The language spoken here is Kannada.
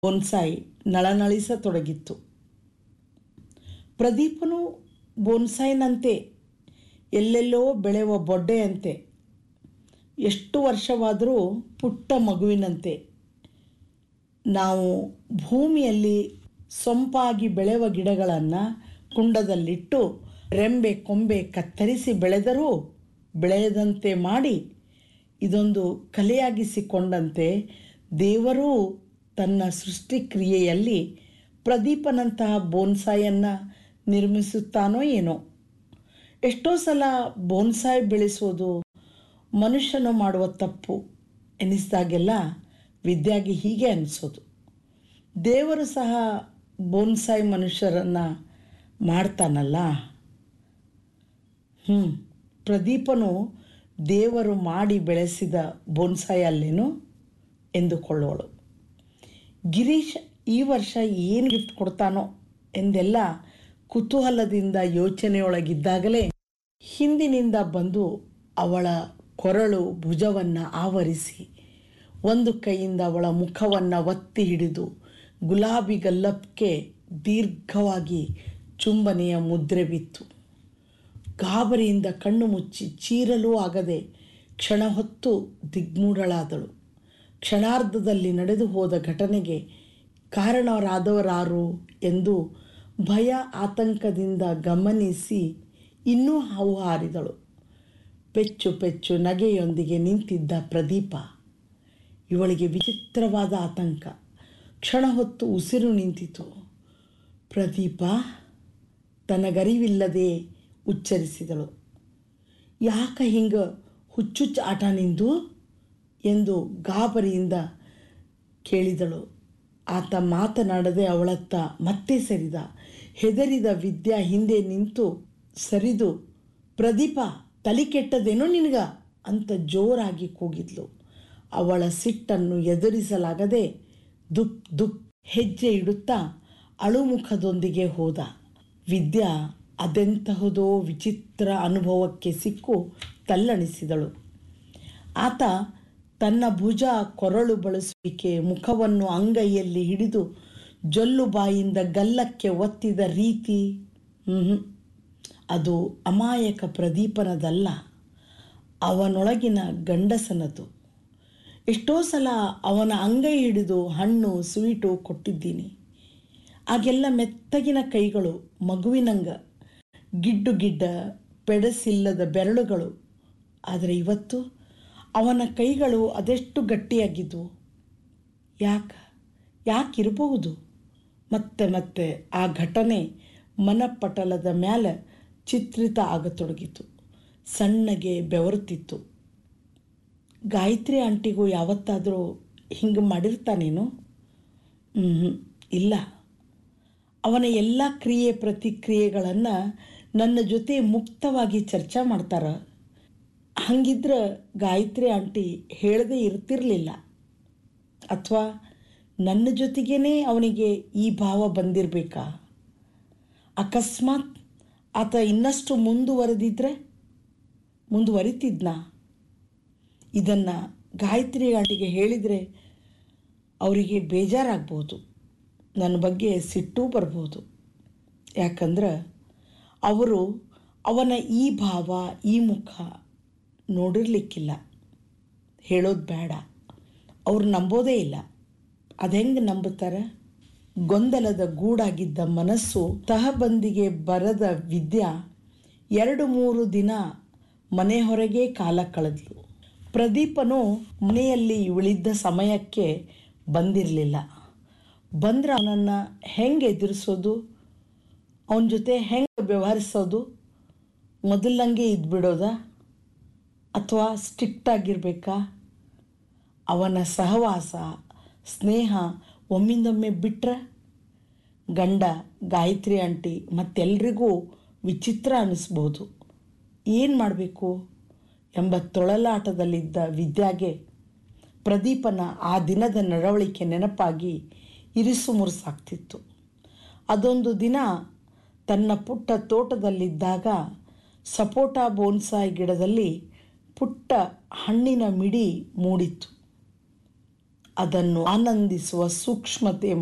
ಬೋನ್ಸಾಯಿ ನಳನಳಿಸತೊಡಗಿತ್ತು. ಪ್ರದೀಪನು ಬೋನ್ಸಾಯಿನಂತೆ ಎಲ್ಲೆಲ್ಲೋ ಬೆಳೆಯುವ ಬೊಡ್ಡೆಯಂತೆ, ಎಷ್ಟು ವರ್ಷವಾದರೂ ಪುಟ್ಟ ಮಗುವಿನಂತೆ ನಾವು ಭೂಮಿಯಲ್ಲಿ ಸೊಂಪಾಗಿ ಬೆಳೆಯುವ ಗಿಡಗಳನ್ನು ಕುಂಡದಲ್ಲಿಟ್ಟು ರೆಂಬೆ ಕೊಂಬೆ ಕತ್ತರಿಸಿ ಬೆಳೆದರೂ ಬೆಳೆಯದಂತೆ ಮಾಡಿ ಇದೊಂದು ಕಲೆಯಾಗಿಸಿಕೊಂಡಂತೆ ದೇವರೂ ತನ್ನ ಸೃಷ್ಟಿಕ್ರಿಯೆಯಲ್ಲಿ ಪ್ರದೀಪನಂತಹ ಬೋನ್ಸಾಯನ್ನು ನಿರ್ಮಿಸುತ್ತಾನೋ ಏನೋ. ಎಷ್ಟೋ ಸಲ ಬೋನ್ಸಾಯಿ ಬೆಳೆಸೋದು ಮನುಷ್ಯನು ಮಾಡುವ ತಪ್ಪು ಎನಿಸಿದಾಗೆಲ್ಲ ವಿದ್ಯಾಗಿ ಹೀಗೆ ಅನಿಸೋದು, ದೇವರು ಸಹ ಬೋನ್ಸಾಯಿ ಮನುಷ್ಯರನ್ನು ಮಾಡ್ತಾನಲ್ಲ. ಪ್ರದೀಪನು ದೇವರು ಮಾಡಿ ಬೆಳೆಸಿದ ಬೋನ್ಸಾಯಿ ಅಲ್ಲೇನು ಎಂದುಕೊಳ್ಳೋಳು. ಗಿರೀಶ್ ಈ ವರ್ಷ ಏನು ಗಿಫ್ಟ್ ಕೊಡ್ತಾನೋ ಎಂದೆಲ್ಲ ಕುತೂಹಲದಿಂದ ಯೋಚನೆಯೊಳಗಿದ್ದಾಗಲೇ ಹಿಂದಿನಿಂದ ಬಂದು ಅವಳ ಕೊರಳು ಭುಜವನ್ನು ಆವರಿಸಿ ಒಂದು ಕೈಯಿಂದ ಅವಳ ಮುಖವನ್ನು ಒತ್ತಿ ಹಿಡಿದು ಗುಲಾಬಿ ಗಲ್ಲಕ್ಕೆ ದೀರ್ಘವಾಗಿ ಚುಂಬನೆಯ ಮುದ್ರೆ ಬಿತ್ತು. ಗಾಬರಿಯಿಂದ ಕಣ್ಣು ಮುಚ್ಚಿ ಚೀರಲೂ ಆಗದೆ ಕ್ಷಣ ಹೊತ್ತು ದಿಗ್ಮೂಢಳಾದಳು. ಕ್ಷಣಾರ್ಧದಲ್ಲಿ ನಡೆದು ಹೋದ ಘಟನೆಗೆ ಕಾರಣರಾದವರಾರು ಎಂದು ಭಯ ಆತಂಕದಿಂದ ಗಮನಿಸಿ ಇನ್ನೂ ಹಾವು ಹಾರಿದಳು. ಪೆಚ್ಚು ಪೆಚ್ಚು ನಗೆಯೊಂದಿಗೆ ನಿಂತಿದ್ದ ಪ್ರದೀಪ. ಇವಳಿಗೆ ವಿಚಿತ್ರವಾದ ಆತಂಕ. ಕ್ಷಣ ಹೊತ್ತು ಉಸಿರು ನಿಂತಿತು. ಪ್ರದೀಪ ತನಗರಿವಿಲ್ಲದೆ ಉಚ್ಚರಿಸಿದಳು. ಯಾಕ ಹಿಂಗೆ ಹುಚ್ಚುಚ್ಚ ಆಟ ನಿಂದು ಎಂದು ಗಾಬರಿಯಿಂದ ಕೇಳಿದಳು. ಆತ ಮಾತನಾಡದೆ ಅವಳತ್ತ ಮತ್ತೆ ಸರಿದ. ಹೆದರಿದ ವಿದ್ಯಾ ಹಿಂದೆ ನಿಂತು ಸರಿದು, ಪ್ರದೀಪ ತಲೆ ಕೆಟ್ಟದೇನೋ ನಿನಗ ಅಂತ ಜೋರಾಗಿ ಕೂಗಿದ್ಲು. ಅವಳ ಸಿಟ್ಟನ್ನು ಎದುರಿಸಲಾಗದೆ ದುಪ್ ದುಪ್ ಹೆಜ್ಜೆ ಇಡುತ್ತಾ ಅಳುಮುಖದೊಂದಿಗೆ ಹೋದ. ವಿದ್ಯಾ ಅದೆಂತಹದೋ ವಿಚಿತ್ರ ಅನುಭವಕ್ಕೆ ಸಿಕ್ಕು ತಲ್ಲಣಿಸಿದಳು. ಆತ ತನ್ನ ಭುಜ ಕೊರಳು ಬಳಸುವಿಕೆ, ಮುಖವನ್ನು ಅಂಗೈಯಲ್ಲಿ ಹಿಡಿದು ಜೊಲ್ಲು ಬಾಯಿಂದ ಗಲ್ಲಕ್ಕೆ ಒತ್ತಿದ ರೀತಿ ಅದು ಅಮಾಯಕ ಪ್ರದೀಪನದಲ್ಲ, ಅವನೊಳಗಿನ ಗಂಡಸನದು. ಎಷ್ಟೋ ಸಲ ಅವನ ಅಂಗೈ ಹಿಡಿದು ಹಣ್ಣು ಸ್ವೀಟು ಕೊಟ್ಟಿದ್ದೀನಿ. ಆಗೆಲ್ಲ ಮೆತ್ತಗಿನ ಕೈಗಳು, ಮಗುವಿನಂಗ ಗಿಡ್ಡು ಗಿಡ್ಡ ಪೆಡಸಿಲ್ಲದ ಬೆರಳುಗಳು. ಆದರೆ ಇವತ್ತು ಅವನ ಕೈಗಳು ಅದೆಷ್ಟು ಗಟ್ಟಿಯಾಗಿದ್ದವು. ಯಾಕಿರಬಹುದು? ಮತ್ತೆ ಮತ್ತೆ ಆ ಘಟನೆ ಮನಪಟಲದ ಮ್ಯಾಲೆ ಚಿತ್ರಿತ ಆಗತೊಡಗಿತು. ಸಣ್ಣಗೆ ಬೆವರುತ್ತಿತ್ತು. ಗಾಯತ್ರಿ ಆಂಟಿಗೂ ಯಾವತ್ತಾದರೂ ಹಿಂಗೆ ಮಾಡಿರ್ತಾನೇನು? ಇಲ್ಲ. ಅವನ ಎಲ್ಲ ಕ್ರಿಯೆ ಪ್ರತಿಕ್ರಿಯೆಗಳನ್ನು ನನ್ನ ಜೊತೆ ಮುಕ್ತವಾಗಿ ಚರ್ಚೆ ಮಾಡ್ತಾರೆ. ಹಂಗಿದ್ರೆ ಗಾಯತ್ರಿ ಆಂಟಿ ಹೇಳದೇ ಇರ್ತಿರಲಿಲ್ಲ. ಅಥವಾ ನನ್ನ ಜೊತೆಗೇ ಅವನಿಗೆ ಈ ಭಾವ ಬಂದಿರಬೇಕಾ? ಅಕಸ್ಮಾತ್ ಆತ ಇನ್ನಷ್ಟು ಮುಂದುವರಿತಿದ್ನಾ? ಇದನ್ನು ಗಾಯತ್ರಿ ಆಂಟಿಗೆ ಹೇಳಿದರೆ ಅವರಿಗೆ ಬೇಜಾರಾಗ್ಬೋದು, ನನ್ನ ಬಗ್ಗೆ ಸಿಟ್ಟೂ ಬರ್ಬೋದು. ಯಾಕಂದ್ರೆ ಅವರು ಅವನ ಈ ಭಾವ, ಈ ಮುಖ ನೋಡಿರ್ಲಿಕ್ಕಿಲ್ಲ. ಹೇಳೋದು ಬೇಡ, ಅವ್ರು ನಂಬೋದೇ ಇಲ್ಲ. ಅದೆಂಗೆ ನಂಬುತ್ತಾರೆ? ಗೊಂದಲದ ಗೂಡಾಗಿದ್ದ ಮನಸ್ಸು ತಹಬಂದಿಗೆ ಬರದ ವಿದ್ಯಾ 2-3 ದಿನ ಮನೆ ಹೊರಗೆ ಕಾಲ ಕಳೆದ್ಲು. ಪ್ರದೀಪನು ಮನೆಯಲ್ಲಿ ಉಳಿದ ಸಮಯಕ್ಕೆ ಬಂದಿರಲಿಲ್ಲ. ಬಂದ್ರೆ ಅವನನ್ನು ಹೆಂಗೆ ಎದುರಿಸೋದು, ಅವನ ಜೊತೆ ಹೆಂಗೆ ವ್ಯವಹರಿಸೋದು? ಮೊದಲಂಗೆ ಇದ್ಬಿಡೋದ ಅಥವಾ ಸ್ಟ್ರಿಕ್ಟಾಗಿರಬೇಕಾ? ಅವನ ಸಹವಾಸ, ಸ್ನೇಹ ಒಮ್ಮಿಂದೊಮ್ಮೆ ಬಿಟ್ಟರೆ ಗಂಡ, ಗಾಯತ್ರಿ ಆಂಟಿ ಮತ್ತೆಲ್ರಿಗೂ ವಿಚಿತ್ರ ಅನ್ನಿಸ್ಬೋದು. ಏನು ಮಾಡಬೇಕು ಎಂಬ ತೊಳಲಾಟದಲ್ಲಿದ್ದ ವಿದ್ಯಾಗೆ ಪ್ರದೀಪನ ಆ ದಿನದ ನಡವಳಿಕೆ ನೆನಪಾಗಿ ಇರಿಸು ಮುರುಸಾಗ್ತಿತ್ತು. ಅದೊಂದು ದಿನ ತನ್ನ ಪುಟ್ಟ ತೋಟದಲ್ಲಿದ್ದಾಗ ಸಪೋಟ ಬೋನ್ಸಾಯಿ ಗಿಡದಲ್ಲಿ ಪುಟ್ಟ ಹಣ್ಣಿನ ಮಿಡಿ ಮೂಡಿತ್ತು. ಅದನ್ನು ಆನಂದಿಸುವ ಸೂಕ್ಷ್ಮತೆ